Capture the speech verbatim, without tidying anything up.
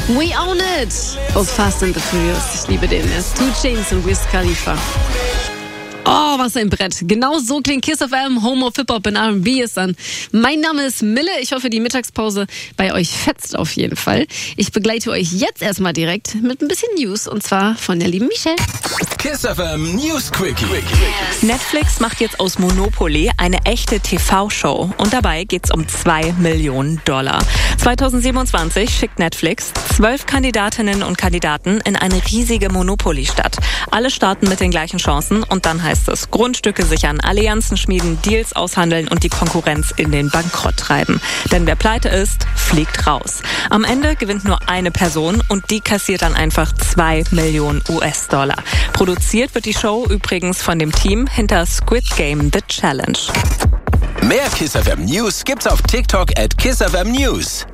We Own It aus Fast and the Furious. Ich liebe den. Er ist Two Chainz und Wiz Khalifa. Oh, was ein Brett. Genau so klingt Kiss F M, Home of Hip-Hop und R and B ist dann. Mein Name ist Mille. Ich hoffe, die Mittagspause bei euch fetzt auf jeden Fall. Ich begleite euch jetzt erstmal direkt mit ein bisschen News und zwar von der lieben Michelle. Kiss F M News Quickie. Netflix macht jetzt aus Monopoly eine echte T V-Show und dabei geht's um zwei Millionen Dollar. zweitausendsiebenundzwanzig schickt Netflix zwölf Kandidatinnen und Kandidaten in eine riesige Monopoly-Stadt. Alle starten mit den gleichen Chancen und dann heißt es Grundstücke sichern, Allianzen schmieden, Deals aushandeln und die Konkurrenz in den Bankrott treiben. Denn wer pleite ist, fliegt raus. Am Ende gewinnt nur eine Person und die kassiert dann einfach zwei Millionen U S-Dollar. Produziert wird die Show übrigens von dem Team hinter Squid Game The Challenge. Mehr Kiss F M News gibt's auf TikTok at Kiss F M News.